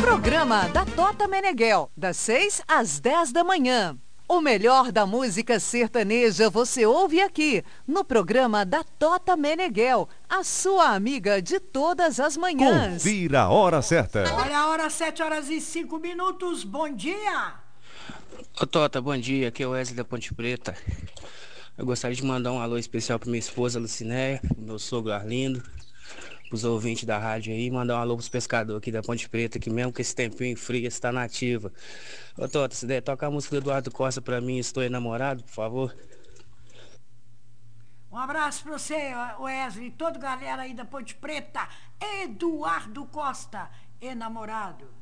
Programa da Tota Meneghel, das 6 às 10 da manhã. O melhor da música sertaneja você ouve aqui, no programa da Tota Meneghel, a sua amiga de todas as manhãs. Confira a hora certa. Olha a hora, 7h05. Bom dia! Ô Tota, bom dia, aqui é o Wesley da Ponte Preta. Eu gostaria de mandar um alô especial para minha esposa Lucinéia, pro meu sogro Arlindo, pros ouvintes da rádio aí, mandar um alô pros pescadores aqui da Ponte Preta, que mesmo com esse tempinho frio, está nativa. Ô Tota, se der, toca a música do Eduardo Costa pra mim, Estou Enamorado, por favor. Um abraço pra você, Wesley, toda galera aí da Ponte Preta. Eduardo Costa, enamorado.